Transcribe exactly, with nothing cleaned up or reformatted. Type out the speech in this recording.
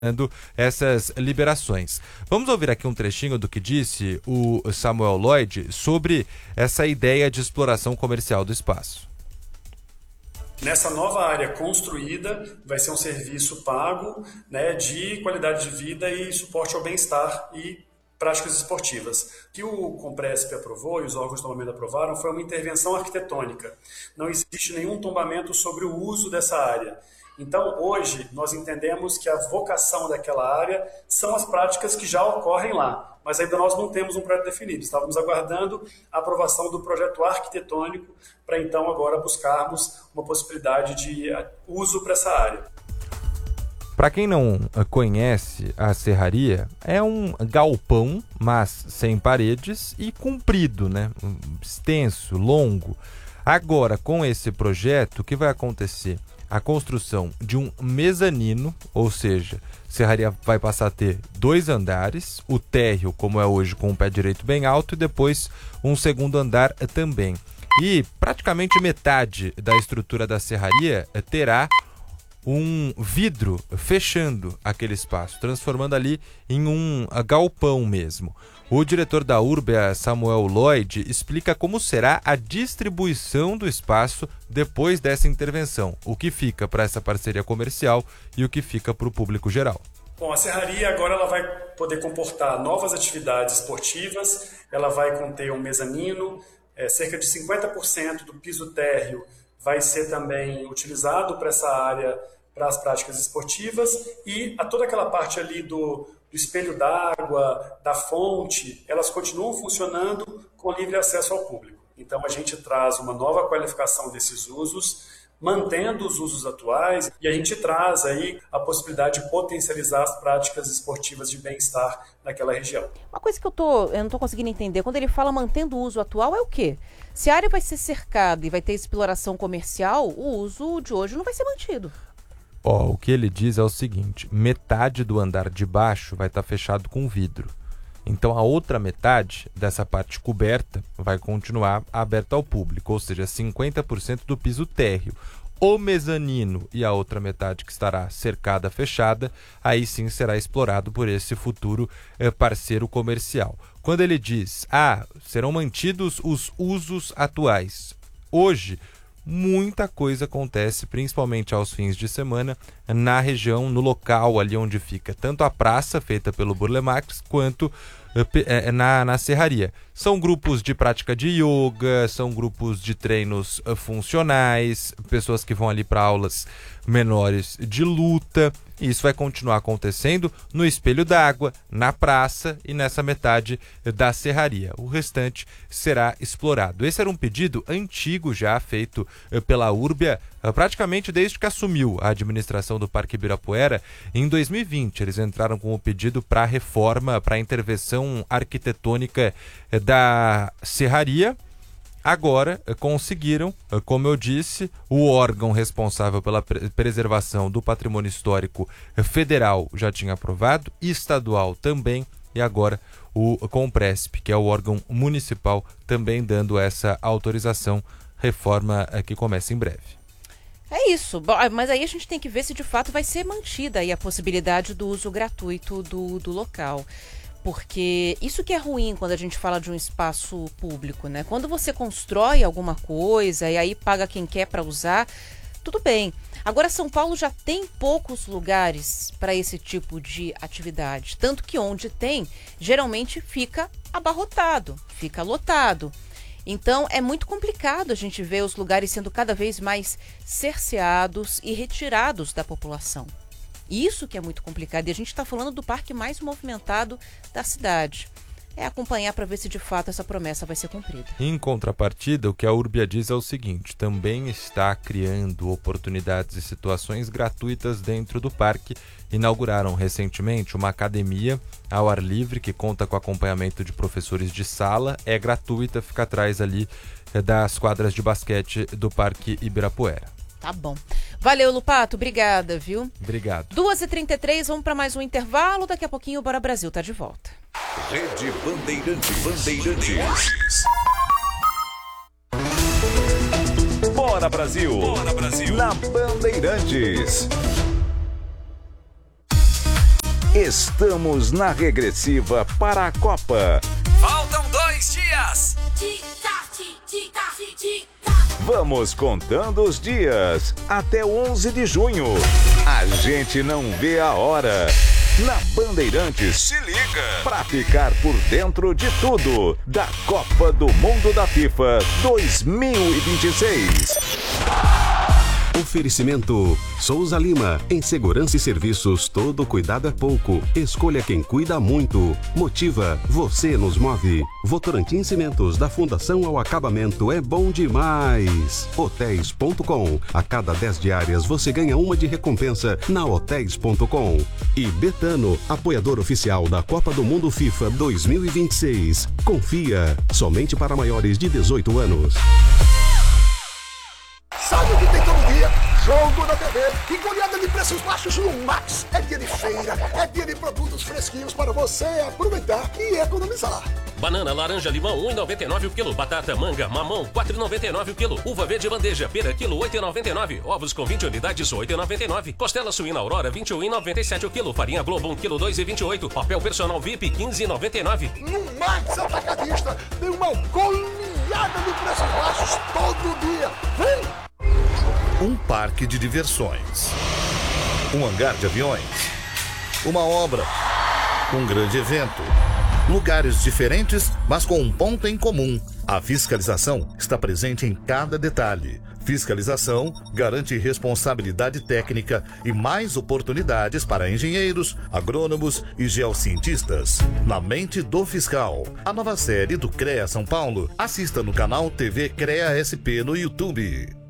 essas liberações. Vamos ouvir aqui um trechinho do que disse o Samuel Lloyd sobre essa ideia de exploração comercial do espaço. Nessa nova área construída, vai ser um serviço pago, né, de qualidade de vida e suporte ao bem-estar e práticas esportivas. O que o Compresp aprovou e os órgãos de tombamento aprovaram foi uma intervenção arquitetônica. Não existe nenhum tombamento sobre o uso dessa área. Então, hoje, nós entendemos que a vocação daquela área são as práticas que já ocorrem lá, mas ainda nós não temos um projeto definido. Estávamos aguardando a aprovação do projeto arquitetônico para, então, agora buscarmos uma possibilidade de uso para essa área. Para quem não conhece a serraria, é um galpão, mas sem paredes e comprido, né? Extenso, longo. Agora, com esse projeto, o que vai acontecer? A construção de um mezanino, ou seja, a serraria vai passar a ter dois andares, o térreo, como é hoje, com o pé direito bem alto, e depois um segundo andar também. E praticamente metade da estrutura da serraria terá um vidro fechando aquele espaço, transformando ali em um galpão mesmo. O diretor da Urbia, Samuel Lloyd, explica como será a distribuição do espaço depois dessa intervenção, o que fica para essa parceria comercial e o que fica para o público geral. Bom, a serraria agora ela vai poder comportar novas atividades esportivas, ela vai conter um mezanino, é, cerca de cinquenta por cento do piso térreo vai ser também utilizado para essa área, para as práticas esportivas, e a toda aquela parte ali do, do espelho d'água, da fonte, elas continuam funcionando com livre acesso ao público. Então a gente traz uma nova qualificação desses usos, mantendo os usos atuais, e a gente traz aí a possibilidade de potencializar as práticas esportivas de bem-estar naquela região. Uma coisa que eu, tô, eu não estou conseguindo entender, quando ele fala mantendo o uso atual, é o quê? Se a área vai ser cercada e vai ter exploração comercial, o uso de hoje não vai ser mantido. Ó, o que ele diz é o seguinte: metade do andar de baixo vai estar fechado com vidro. Então a outra metade dessa parte coberta vai continuar aberta ao público, ou seja, cinquenta por cento do piso térreo. O mezanino e a outra metade que estará cercada, fechada, aí sim será explorado por esse futuro eh, parceiro comercial. Quando ele diz, ah, serão mantidos os usos atuais. Hoje, muita coisa acontece, principalmente aos fins de semana, na região, no local ali onde fica tanto a praça feita pelo Burle Marx, quanto uh, na, na serraria. São grupos de prática de yoga, são grupos de treinos uh, funcionais, pessoas que vão ali para aulas menores de luta. E isso vai continuar acontecendo no espelho d'água, na praça e nessa metade da serraria. O restante será explorado. Esse era um pedido antigo já feito pela Urbia, praticamente desde que assumiu a administração do Parque Ibirapuera. Em dois mil e vinte, eles entraram com o pedido para reforma, para intervenção arquitetônica da serraria. Agora conseguiram, como eu disse, o órgão responsável pela preservação do patrimônio histórico federal já tinha aprovado, estadual também, e agora o Compresp, que é o órgão municipal, também dando essa autorização, reforma que começa em breve. É isso, mas aí a gente tem que ver se de fato vai ser mantida aí a possibilidade do uso gratuito do, do local. Porque isso que é ruim quando a gente fala de um espaço público, né? Quando você constrói alguma coisa e aí paga quem quer para usar, tudo bem. Agora, São Paulo já tem poucos lugares para esse tipo de atividade. Tanto que onde tem, geralmente fica abarrotado, fica lotado. Então, é muito complicado a gente ver os lugares sendo cada vez mais cerceados e retirados da população. Isso que é muito complicado. E a gente está falando do parque mais movimentado da cidade. É acompanhar para ver se de fato essa promessa vai ser cumprida. Em contrapartida, o que a Urbia diz é o seguinte: também está criando oportunidades e situações gratuitas dentro do parque. Inauguraram recentemente uma academia ao ar livre que conta com acompanhamento de professores de sala. É gratuita, fica atrás ali das quadras de basquete do Parque Ibirapuera. Tá bom. Valeu, Lupato. Obrigada, viu? Obrigado. duas e trinta e três, vamos para mais um intervalo. Daqui a pouquinho o Bora Brasil tá de volta. Rede Bandeirantes. Bandeirantes. Bora Brasil. Bora Brasil. Na Bandeirantes. Estamos na regressiva para a Copa. Faltam dois dias. Vamos contando os dias até onze de junho. A gente não vê a hora. Na Bandeirantes, se liga pra ficar por dentro de tudo da Copa do Mundo da FIFA dois mil e vinte e seis. Oferecimento Souza Lima. Em segurança e serviços, todo cuidado é pouco. Escolha quem cuida muito. Motiva, você nos move. Votorantim Cimentos, da fundação ao acabamento, é bom demais. Hotéis ponto com. A cada dez diárias você ganha uma de recompensa na hotéis ponto com. E Betano, apoiador oficial da Copa do Mundo FIFA dois mil e vinte e seis. Confia, somente para maiores de dezoito anos. Sabe o que tem todo dia? Jogo da T V e goleada de preços baixos no Max. É dia de feira, é dia de produtos fresquinhos para você aproveitar e economizar. Banana, laranja, limão, um real e noventa e nove o quilo. Batata, manga, mamão, quatro reais e noventa e nove o quilo. Uva verde bandeja, pera, quilo, oito reais e noventa e nove. Ovos com vinte unidades, oito reais e noventa e nove. Costela suína Aurora, vinte e um reais e noventa e sete o quilo. Farinha Globo, um quilo, dois reais e vinte e oito. Papel personal V I P, quinze reais e noventa e nove. No Max Atacadista tem uma goleada de preços baixos todo dia. Vem! Um parque de diversões, um hangar de aviões, uma obra, um grande evento. Lugares diferentes, mas com um ponto em comum. A fiscalização está presente em cada detalhe. Fiscalização garante responsabilidade técnica e mais oportunidades para engenheiros, agrônomos e geocientistas. Na mente do fiscal. A nova série do CREA São Paulo. Assista no canal T V CREA S P no YouTube.